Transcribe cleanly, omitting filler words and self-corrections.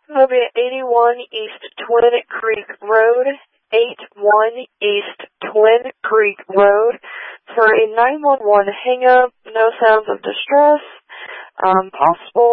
That'll be at 81 East Twin Creek Road, 81 East Twin Creek Road, for a 911 hang-up, no sounds of distress, possible